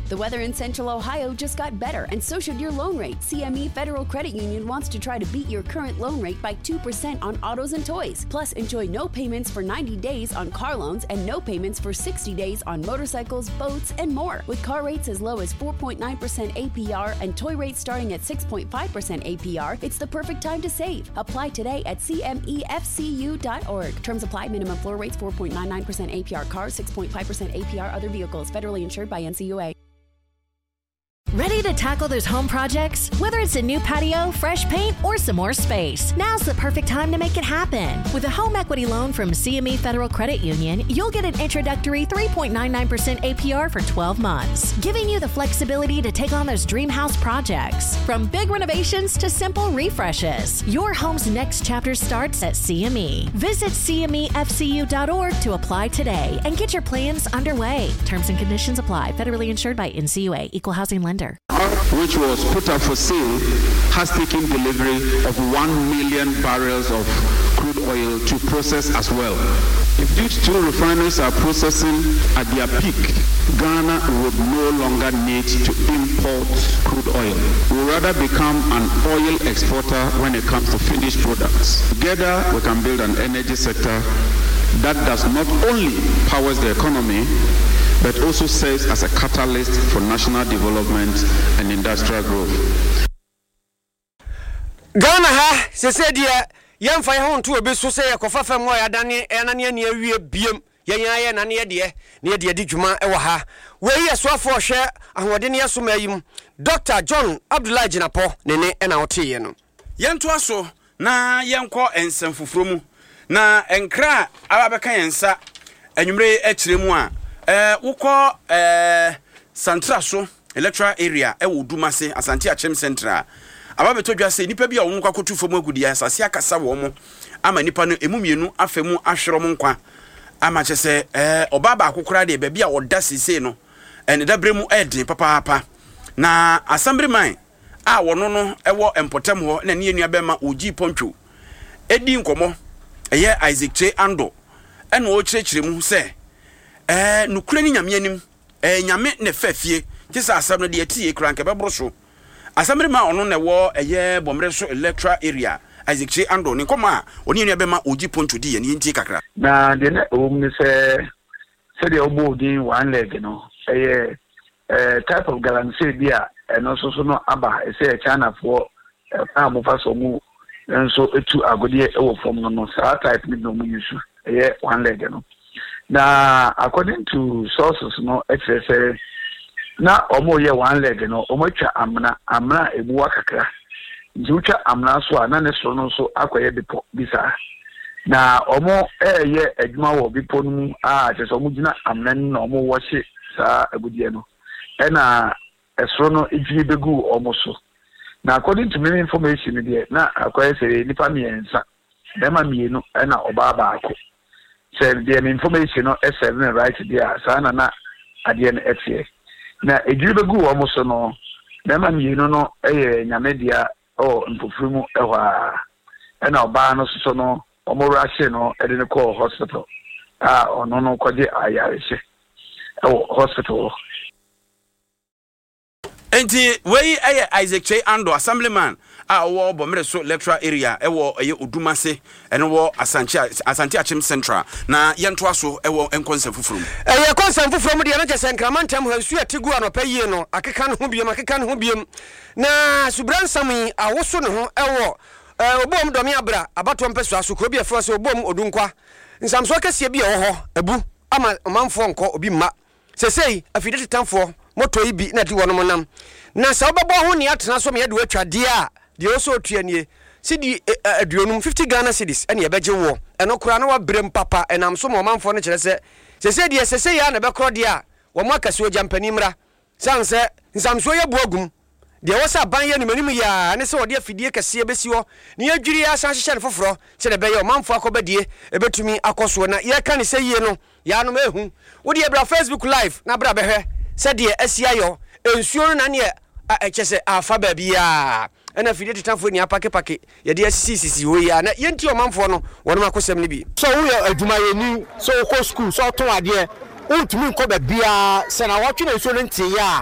The weather in Central Ohio just got better, and so should your loan rate. CME Federal Credit Union wants to try to beat your current loan rate by 2% on autos and toys. Plus, enjoy no payments for 90 days on car loans and no payments for 60 days on motorcycles, boats, and more. With car rates as low as 4.9% APR and toy rates starting at 6.5% APR, it's the perfect time to save. Apply today at cmefcu.org. Terms apply. Minimum floor rates 4.99% APR cars, 6.5% APR other vehicles. Federally insured by NCUA. Ready to tackle those home projects? Whether it's a new patio, fresh paint, or some more space, now's the perfect time to make it happen. With a home equity loan from CME Federal Credit Union, you'll get an introductory 3.99% APR for 12 months, giving you the flexibility to take on those dream house projects. From big renovations to simple refreshes, your home's next chapter starts at CME. Visit cmefcu.org to apply today and get your plans underway. Terms and conditions apply. Federally insured by NCUA. Equal housing lender. Which was put up for sale, has taken delivery of 1 million barrels of crude oil to process as well. If these two refineries are processing at their peak, Ghana would no longer need to import crude oil. We would rather become an oil exporter when it comes to finished products. Together, we can build an energy sector that does not only powers the economy, but also serves as a catalyst for national development and industrial growth. Ghana ha se said ya yamfa ya hon to obi so say yakofa fam ho ya dane enane ne awie biem yenyan na ne de di dwuma e wo ha we yesoafo hwe ahode ne yeso mayim Dr. John Abdullah Jinapo ne na wote no yento aso na yenko ensem foforo mu na enkra ababeka yensa anwumre akiremu a wukọ Santra so electoral area wo Dumase Asante Achem Central ababeto dwase nipa bi a wo nkwa kotu fom agudi asase akasa wo mo ama nipa no emumienu afemu ahwero mo nkwa ama chese obaba akokora de ba bi a oda sese no ene dabre mu edin papa na assemblyman a wono no ewo empotem ho na ne enua bema oji pontwo edi nkomo eye Isaac Che Ando ene o kirekire mu se nukure ni nyame anim nyame ne fafie tisa asam no de atie kura nke bebro so asamre ma ono ne wo eye bomre so electoral area Isaac Che Ando ni koma oni enu abema oji ponto di ye ni nti kakra na de na omni se de obo di one leg no eye type of galamsey bia eno so no aba ese China for amofa so mu enso etu agode e wo fom no sa type ni no mu yusu eye one leg no. Now, according to sources, no, XSA, now omo one leg, no, omocha amna ebuwa kakra. Njucha amna so anane so no so akoye bisa. Na omo ye edwuma wo bipo no chese omo gina amna no omo washi sa agudie no. Na esro no ejini begu omo so. Na according to many information there, na akoye se nipa miensa. Dema mienu na obaba ako. Said the information no S7 right there sana na ade na etie na ejube gu almost no na ma mi no nyame dia mpofrumu ehwa na oba no so no omorashe no ede ne call hospital ono no kwaje ayareshe hospital enti we Isaac Che Ando assemblyman wo bomre so electoral area wo Odumase ene wo Asante Achem Central na yento aso wo enkonsa fufurum konsa fufurum de na chese nkramantem hansu atigu anopa yie no akeka no ho biem na subransam awoso ne ho wo obom domi abra abato mpeso aso ko bi afro se obom odunkwa nsamso kase bi ho abu ama manfo nko obi ma sesei afidete tamfo moto ibi na di wono nam na sa obabo ho ne atena so me yade watwade a de oso otuanie sidi aduonum 50 Ghana cedis ene yebeje wo eno kura na wa brem papa enam so mo manfo no kire sesei de sesei ya na be kro de a wo mo akase ogya mpanimra sanse nsamso ye buagum de wosa ban ye nimanim ya ne se wode afidie kase besi ho ne yadwiri ya san hye ne foforo kire be ye o manfo akobadie ebetumi akoso na ye ka ne se yie no ya no mehu wo de bra Facebook live na bra behwe se de asia yo ensuo na ne echese afa ba bia ena fidie titanfo ni apake ye de sisi ho ya na yenti o manfo no wono makosem ne bi so wo ya adumayeni so ko school so to ade untumi nko ba bia se na watwe na ensuo ntie ya